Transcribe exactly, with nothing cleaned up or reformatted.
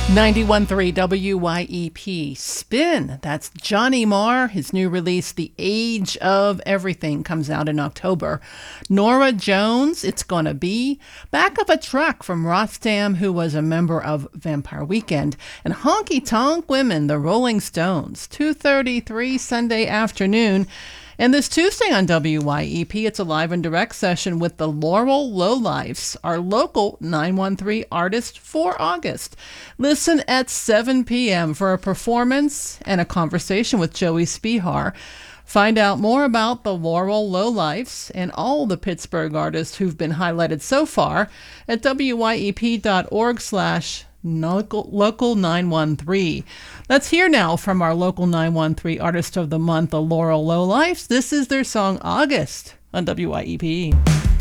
ninety-one point three W Y E P. Spin. That's Johnny Marr. His new release, The Age of Everything, comes out in October. Norah Jones, It's Gonna Be. Back of a track from Rothstam, who was a member of Vampire Weekend. And Honky Tonk Women, The Rolling Stones. two thirty-three Sunday afternoon. And this Tuesday on W Y E P, it's a live and direct session with the Laurel Lowlifes, our local nine one three artist for August. Listen at seven p.m. for a performance and a conversation with Joey Spihar. Find out more about the Laurel Lowlifes and all the Pittsburgh artists who've been highlighted so far at wyep.org slash Local, local nine one three. Let's hear now from our local nine one three artist of the month, the Laurel Lowlifes. This is their song August on W Y E P.